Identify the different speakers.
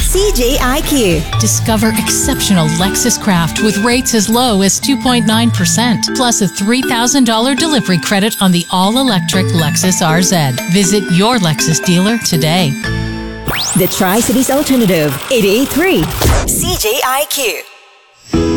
Speaker 1: CJIQ.
Speaker 2: Discover exceptional Lexus Craft with rates as low as 2.9%, plus a $3,000 delivery credit on the all-electric Lexus RZ. Visit your Lexus dealer today.
Speaker 1: The Tri-Cities Alternative, 88.3 CJIQ.